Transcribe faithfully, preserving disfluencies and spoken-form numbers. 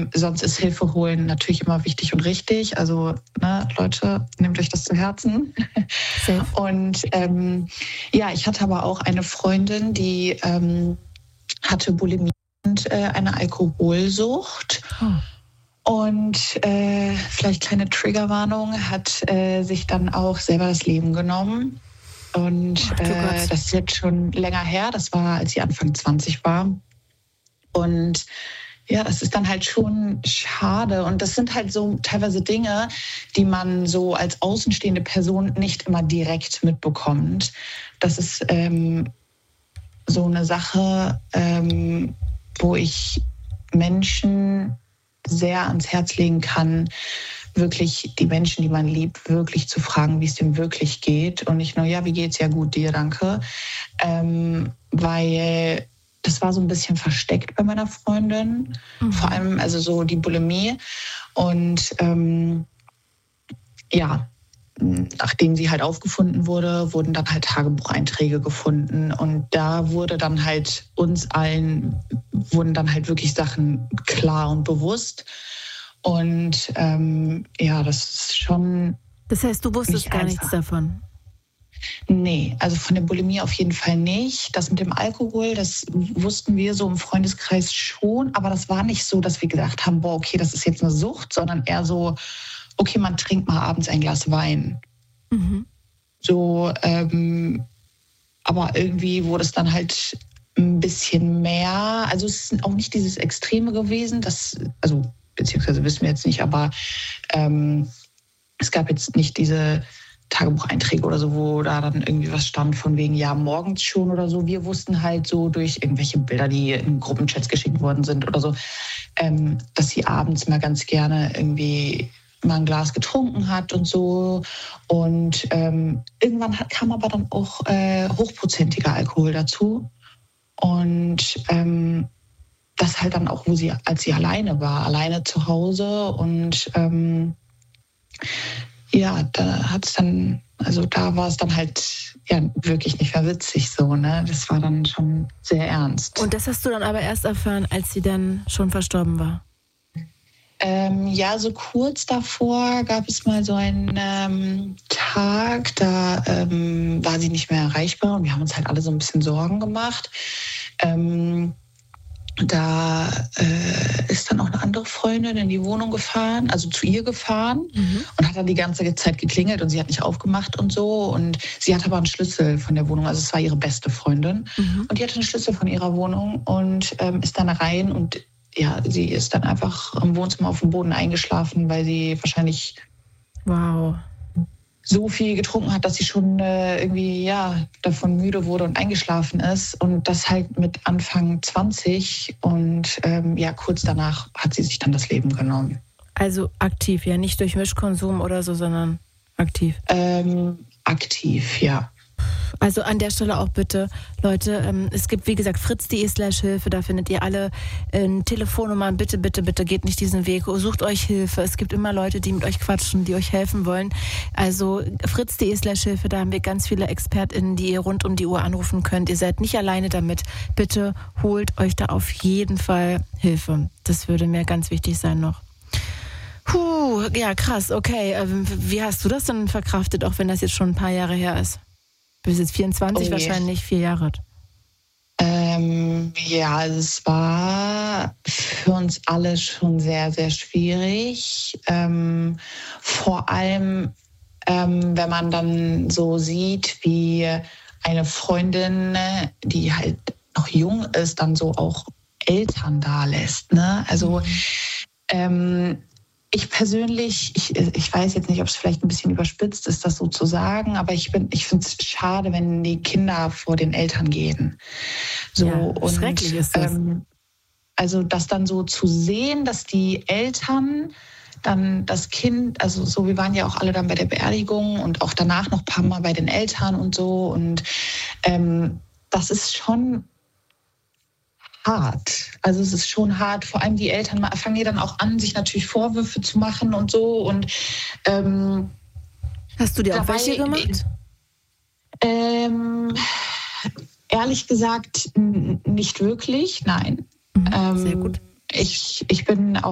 ähm, sonst ist Hilfe holen natürlich immer wichtig und richtig. Also ne, Leute, nehmt euch das zu Herzen. Safe. Und ähm, ja, ich hatte aber auch eine Freundin, die ähm, hatte Bulimie und äh, eine Alkoholsucht. Oh. Und äh, vielleicht kleine Triggerwarnung, hat äh, sich dann auch selber das Leben genommen. Und Ach, äh, das ist jetzt schon länger her. Das war, als sie Anfang zwanzig war. Und ja, das ist dann halt schon schade. Und das sind halt so teilweise Dinge, die man so als außenstehende Person nicht immer direkt mitbekommt. Das ist ähm, so eine Sache, ähm, wo ich Menschen sehr ans Herz legen kann, wirklich die Menschen, die man liebt, wirklich zu fragen, wie es dem wirklich geht. Und nicht nur, ja, wie geht's? Ja gut, dir, danke. Ähm, weil das war so ein bisschen versteckt bei meiner Freundin. Mhm. Vor allem also so die Bulimie. Und ähm, ja, nachdem sie halt aufgefunden wurde, wurden dann halt Tagebucheinträge gefunden. Und da wurde dann halt uns allen, wurden dann halt wirklich Sachen klar und bewusst. Und ähm, ja, das ist schon. Das heißt, du wusstest gar einfach. nichts davon? Nee, also von der Bulimie auf jeden Fall nicht. Das mit dem Alkohol, das wussten wir so im Freundeskreis schon. Aber das war nicht so, dass wir gedacht haben, boah, okay, das ist jetzt eine Sucht, sondern eher so, okay, man trinkt mal abends ein Glas Wein. Mhm. So, ähm, aber irgendwie wurde es dann halt ein bisschen mehr. Also es ist auch nicht dieses Extreme gewesen, das, also beziehungsweise wissen wir jetzt nicht, aber ähm, es gab jetzt nicht diese Tagebucheinträge oder so, wo da dann irgendwie was stand von wegen, ja, morgens schon oder so. Wir wussten halt so durch irgendwelche Bilder, die in Gruppenchats geschickt worden sind oder so, ähm, dass sie abends mal ganz gerne irgendwie mal ein Glas getrunken hat und so. Und ähm, irgendwann hat, kam aber dann auch äh, hochprozentiger Alkohol dazu. Und ähm, das halt dann auch, wo sie, als sie alleine war, alleine zu Hause. Und ähm, ja, da hat es dann, also da war es dann halt ja wirklich nicht mehr witzig so, ne? Das war dann schon sehr ernst. Und das hast du dann aber erst erfahren, als sie dann schon verstorben war? Ähm, ja, so kurz davor gab es mal so einen ähm, Tag, da ähm, war sie nicht mehr erreichbar und wir haben uns halt alle so ein bisschen Sorgen gemacht. Ähm, da äh, ist dann auch eine andere Freundin in die Wohnung gefahren, also zu ihr gefahren, mhm. und hat dann die ganze Zeit geklingelt und sie hat nicht aufgemacht und so. Und sie hatte aber einen Schlüssel von der Wohnung, also es war ihre beste Freundin. Mhm. Und die hatte einen Schlüssel von ihrer Wohnung und ähm, ist dann rein und ja, sie ist dann einfach im Wohnzimmer auf dem Boden eingeschlafen, weil sie wahrscheinlich wow. so viel getrunken hat, dass sie schon äh, irgendwie ja davon müde wurde und eingeschlafen ist. Und das halt mit Anfang zwanzig. Und ähm, ja, kurz danach hat sie sich dann das Leben genommen. Also aktiv, ja, nicht durch Mischkonsum oder so, sondern aktiv. Ähm, aktiv, ja. Also an der Stelle auch bitte, Leute, ähm, es gibt wie gesagt fritz punkt de slash Hilfe, da findet ihr alle äh, Telefonnummern, bitte, bitte, bitte geht nicht diesen Weg, sucht euch Hilfe, es gibt immer Leute, die mit euch quatschen, die euch helfen wollen, also fritz punkt de slash Hilfe, da haben wir ganz viele ExpertInnen, die ihr rund um die Uhr anrufen könnt, ihr seid nicht alleine damit, bitte holt euch da auf jeden Fall Hilfe, das würde mir ganz wichtig sein noch. Puh, ja krass, okay, ähm, wie hast du das denn verkraftet, auch wenn das jetzt schon ein paar Jahre her ist? Du bist jetzt vierundzwanzig, oh, wahrscheinlich vier Jahre. Ähm, ja, es war für uns alle schon sehr, sehr schwierig. Ähm, vor allem, ähm, wenn man dann so sieht, wie eine Freundin, die halt noch jung ist, dann so auch Eltern da lässt. Ne? Also mhm. ähm, Ich persönlich, ich, ich weiß jetzt nicht, ob es vielleicht ein bisschen überspitzt ist, das so zu sagen, aber ich bin, ich finde es schade, wenn die Kinder vor den Eltern gehen. So, ja, und, schrecklich ist das. Ähm, also das dann so zu sehen, dass die Eltern dann das Kind, also so, wir waren ja auch alle dann bei der Beerdigung und auch danach noch ein paar Mal bei den Eltern und so. Und ähm, das ist schon hart. Also es ist schon hart. Vor allem die Eltern fangen ja dann auch an, sich natürlich Vorwürfe zu machen und so. Und ähm, hast du dir auch welche gemacht? Ähm, ehrlich gesagt nicht wirklich, nein. Mhm, ähm, sehr gut. Ich, ich bin auch